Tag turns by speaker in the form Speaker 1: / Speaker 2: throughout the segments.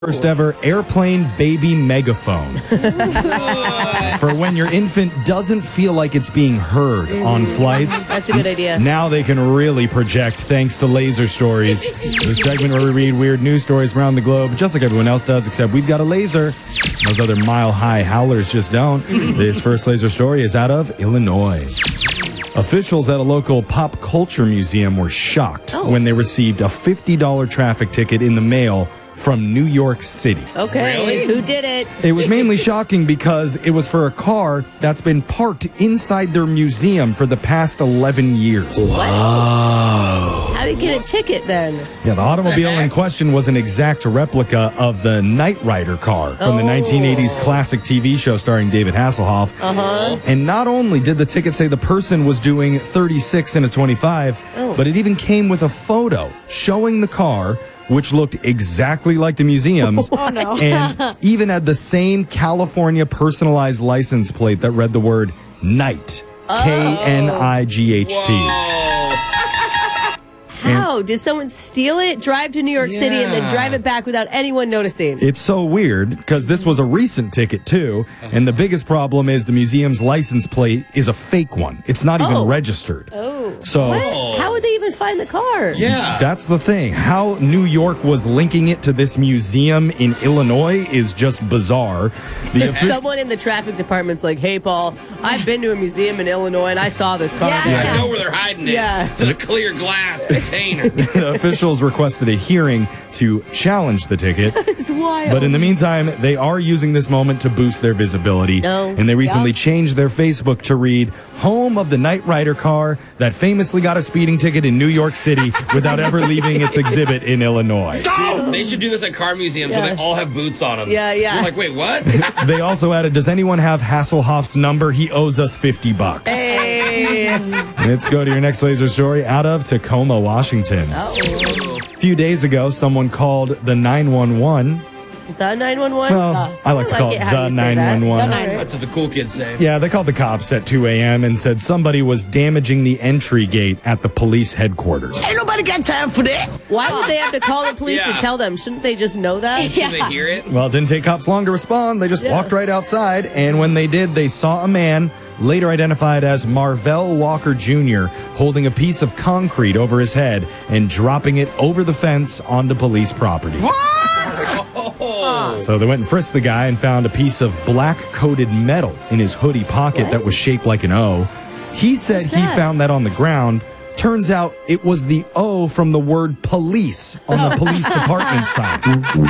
Speaker 1: First ever airplane baby megaphone. For when your infant doesn't feel like it's being heard on flights.
Speaker 2: That's a good idea.
Speaker 1: Now they can really project thanks to Laser Stories, the segment where we read weird news stories around the globe, just like everyone else does, except we've got a laser. Those other mile-high howlers just don't. This first laser story is out of Illinois. Officials at a local pop culture museum were shocked when they received a $50 traffic ticket in the mail from New York City.
Speaker 2: Okay,
Speaker 3: Really?
Speaker 2: who did it?
Speaker 1: It was mainly shocking because it was for a car that's been parked inside their museum for the past 11 years.
Speaker 2: How did he get a ticket then?
Speaker 1: Yeah, the automobile in question was an exact replica of the Knight Rider car from the 1980s classic TV show starring David Hasselhoff. And not only did the ticket say the person was doing 36 and a 25, but it even came with a photo showing the car, which looked exactly like the museum's, and even had the same California personalized license plate that read the word Knight, K-N-I-G-H-T.
Speaker 2: How? Did someone steal it, drive to New York City, and then drive it back without anyone noticing?
Speaker 1: It's so weird because this was a recent ticket too, and the biggest problem is the museum's license plate is a fake one. It's not even registered. So
Speaker 2: What? How would they even find the car?
Speaker 3: Yeah.
Speaker 1: that's the thing. How New York was linking it to this museum in Illinois is just bizarre.
Speaker 2: Someone in the traffic department's like, hey, Paul, I've been to a museum in Illinois, and I saw this car.
Speaker 3: I know where they're hiding it.
Speaker 2: Yeah.
Speaker 3: It's in a clear glass container.
Speaker 1: The officials requested a hearing to challenge the ticket.
Speaker 2: It's wild.
Speaker 1: But in the meantime, they are using this moment to boost their visibility. And they recently changed their Facebook to read, home of the Knight Rider car that famously got a speeding ticket in New York City without ever leaving its exhibit in Illinois.
Speaker 3: They should do this at car museums where they all have boots on them.
Speaker 2: Yeah.
Speaker 3: You're like, wait, what?
Speaker 1: They also added, does anyone have Hasselhoff's number? He owes us $50.
Speaker 2: Hey.
Speaker 1: Let's go to your next laser story out of Tacoma, Washington. A few days ago, someone called the 911.
Speaker 2: The 911?
Speaker 1: Well, I like to call it
Speaker 2: how
Speaker 1: the
Speaker 2: you say that.
Speaker 1: 911.
Speaker 3: That's what the cool kids say.
Speaker 1: Yeah, they called the cops at 2 a.m. and said somebody was damaging the entry gate at the police headquarters.
Speaker 4: Ain't nobody got time for that.
Speaker 2: Why would they have to call the police to
Speaker 3: Yeah.
Speaker 2: tell them? Shouldn't they just know that?
Speaker 3: Should they hear it?
Speaker 1: Well, it didn't take cops long to respond. They just walked right outside, and when they did, they saw a man, later identified as Marvell Walker Jr., holding a piece of concrete over his head and dropping it over the fence onto police property. So they went and frisked the guy and found a piece of black-coated metal in his hoodie pocket that was shaped like an O. He said he found that on the ground. Turns out it was the O from the word police on the police department sign.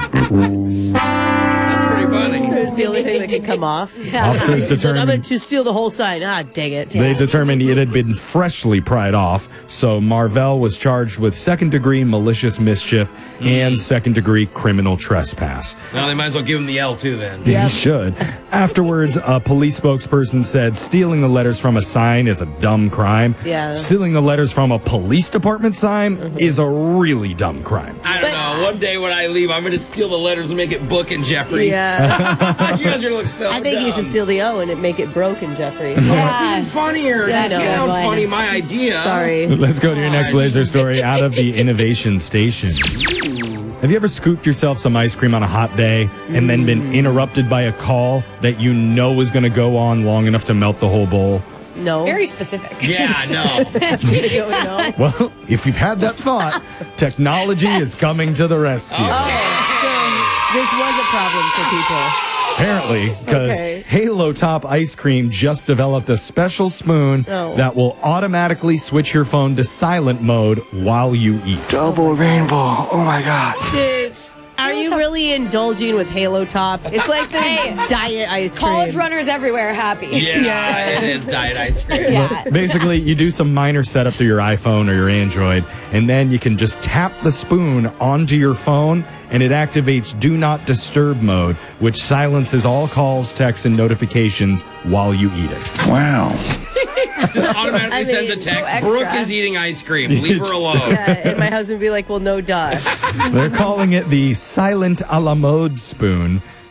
Speaker 3: That's pretty funny.
Speaker 2: It's the only thing that can come off.
Speaker 1: Officers
Speaker 2: He's like, I'm going
Speaker 1: determined
Speaker 2: to steal the whole sign. Ah, dang it.
Speaker 1: They determined it had been freshly pried off, so Marvell was charged with second-degree malicious mischief and second-degree criminal trespass.
Speaker 3: Well, they might as well give him the L, too, then.
Speaker 1: He should. Afterwards, a police spokesperson said stealing the letters from a sign is a dumb crime.
Speaker 2: Yeah.
Speaker 1: Stealing the letters from a police department sign is a really dumb crime.
Speaker 3: I don't know. One day when I leave, I'm going to steal the letters and make it Book and Jeffrey.
Speaker 2: Yeah.
Speaker 3: You guys are going to look so
Speaker 2: I think you
Speaker 3: dumb.
Speaker 2: should steal the O and make it broken, Jeffrey.
Speaker 3: It's even funnier.
Speaker 2: Yeah, I know.
Speaker 3: Get out funny, my idea.
Speaker 2: Sorry.
Speaker 1: Let's go to your next laser story out of the Innovation Station. Have you ever scooped yourself some ice cream on a hot day and then been interrupted by a call that you know is going to go on long enough to melt the whole bowl?
Speaker 2: No.
Speaker 5: Very specific.
Speaker 3: Yeah, no.
Speaker 2: No.
Speaker 1: Well, if you've had that thought, technology is coming to the rescue.
Speaker 2: So this was a problem for people.
Speaker 1: Apparently, because
Speaker 2: Okay.
Speaker 1: Halo Top Ice Cream just developed a special spoon that will automatically switch your phone to silent mode while you eat.
Speaker 4: Double rainbow. Oh my God.
Speaker 2: Are you really indulging with Halo Top? It's like the diet ice cream.
Speaker 5: College runners everywhere are happy.
Speaker 3: Yeah, it is diet ice cream.
Speaker 5: Yeah.
Speaker 1: Basically, you do some minor setup through your iPhone or your Android, and then you can just tap the spoon onto your phone, and it activates Do Not Disturb mode, which silences all calls, texts, and notifications while you eat it.
Speaker 4: Wow.
Speaker 3: Just automatically sends a
Speaker 2: so
Speaker 3: text.
Speaker 2: extra.
Speaker 3: Brooke is eating ice cream. Leave her alone.
Speaker 2: Yeah, and my husband would be like, well, no, duh.
Speaker 1: They're calling it the Silent a la Mode spoon.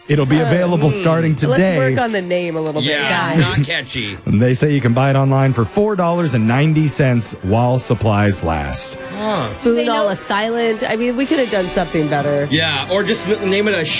Speaker 1: It'll be available starting today.
Speaker 2: Let's work on the name a little bit,
Speaker 3: Yeah,
Speaker 2: guys.
Speaker 3: not catchy.
Speaker 1: They say you can buy it online for $4.90 while supplies last.
Speaker 2: Spoon all a silent. I mean, we could have done something better.
Speaker 3: Yeah, or just name it a